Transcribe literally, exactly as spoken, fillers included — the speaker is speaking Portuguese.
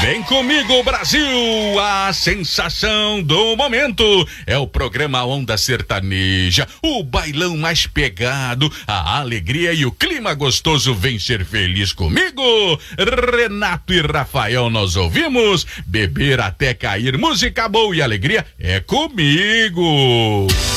Vem comigo, Brasil, a sensação do momento é o programa Onda Sertaneja, o bailão mais pegado, a alegria e o clima gostoso. Vem ser feliz comigo, Renato e Rafael. Nós ouvimos beber até cair, música boa e alegria é comigo.